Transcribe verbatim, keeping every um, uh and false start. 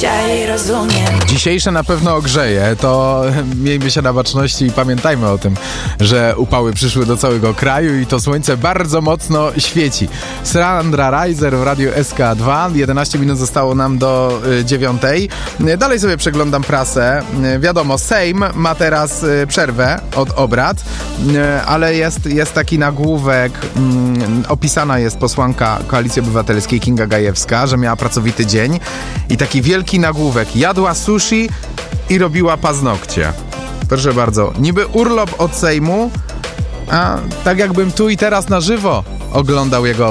dzisiaj rozumiem. Dzisiejsze na pewno ogrzeje, to miejmy się na baczności i pamiętajmy o tym, że upały przyszły do całego kraju i to słońce bardzo mocno świeci. Sandra Reiser w Radiu S K dwa, jedenaście minut zostało nam do y, dziewiątej. Dalej sobie przeglądam prasę. Y, wiadomo, Sejm ma teraz y, przerwę od obrad, y, ale jest, jest taki nagłówek, y, opisana jest posłanka Koalicji Obywatelskiej Kinga Gajewska, że miała pracowity dzień i taki wielki nagłówek: jadła sushi i robiła paznokcie. Proszę bardzo, niby urlop od Sejmu, a tak jakbym tu i teraz na żywo oglądał jego